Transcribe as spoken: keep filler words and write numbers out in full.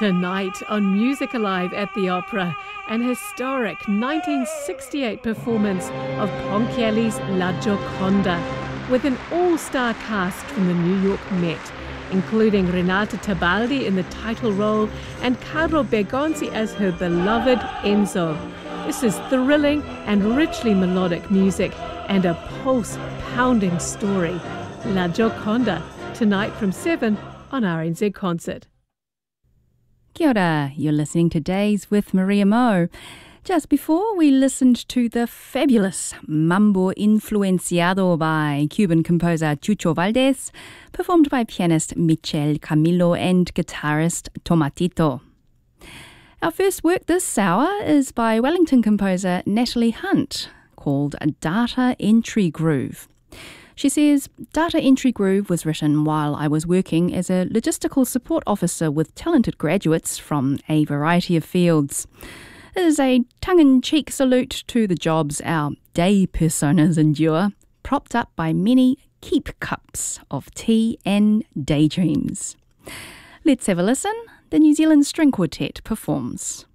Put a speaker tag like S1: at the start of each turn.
S1: Tonight on Music Alive at the Opera, an historic nineteen sixty-eight performance of Ponchielli's La Gioconda, with an all-star cast from the New York Met, including Renata Tebaldi in the title role and Carlo Bergonzi as her beloved Enzo. This is thrilling and richly melodic music and a pulse-pounding story. La Gioconda, tonight from seven on R N Z Concert.
S2: Kia ora, you're listening to Days with Maria Mo. Just before, we listened to the fabulous Mambo Influenciado by Cuban composer Chucho Valdés, performed by pianist Michel Camilo and guitarist Tomatito. Our first work this hour is by Wellington composer Natalie Hunt, called Data Entry Groove. She says, Data Entry Groove was written while I was working as a logistical support officer with talented graduates from a variety of fields. It is a tongue-in-cheek salute to the jobs our day personas endure, propped up by many keep cups of tea and daydreams. Let's have a listen. The New Zealand String Quartet performs.